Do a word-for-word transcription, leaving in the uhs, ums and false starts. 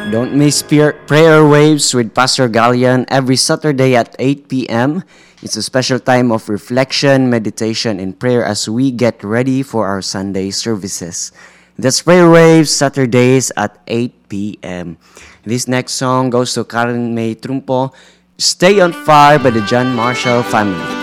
Don't miss Prayer Prayer Waves with Pastor Gallian every Saturday at eight p.m. It's a special time of reflection, meditation, and prayer as we get ready for our Sunday services. That's Prayer Waves Saturdays at eight p.m. This next song goes to Karen May Trumpo, Stay on Fire by the John Marshall Family.